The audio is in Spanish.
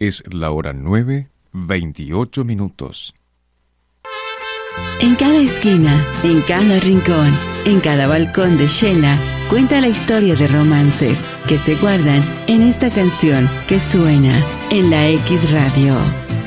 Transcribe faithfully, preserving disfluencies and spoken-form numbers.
Es la hora nueve, veintiocho minutos. En cada esquina, en cada rincón, en cada balcón de Shela, cuenta la historia de romances que se guardan en esta canción que suena en la X Radio.